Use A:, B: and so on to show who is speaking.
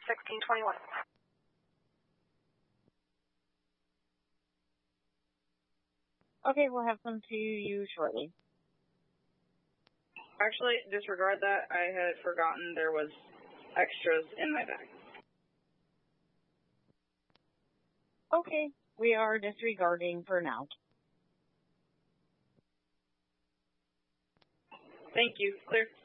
A: 1621.
B: Okay, we'll have some to you shortly.
C: Actually, disregard that. I had forgotten there was extras in my bag.
B: Okay, we are disregarding for now.
C: Thank you. Clear.